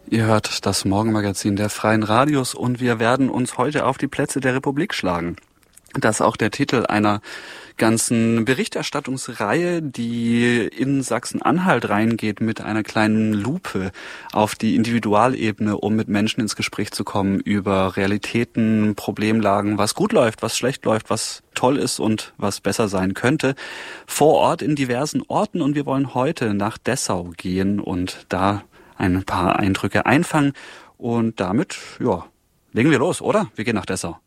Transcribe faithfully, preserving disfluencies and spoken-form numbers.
Ihr hört das Morgenmagazin der Freien Radios und wir werden uns heute auf die Plätze der Republik schlagen. Das ist auch der Titel einer ganzen Berichterstattungsreihe, die in Sachsen-Anhalt reingeht mit einer kleinen Lupe auf die Individualebene, um mit Menschen ins Gespräch zu kommen über Realitäten, Problemlagen, was gut läuft, was schlecht läuft, was toll ist und was besser sein könnte, vor Ort in diversen Orten. Und wir wollen heute nach Dessau gehen und da ein paar Eindrücke einfangen. Und damit, ja, legen wir los, oder? Wir gehen nach Dessau.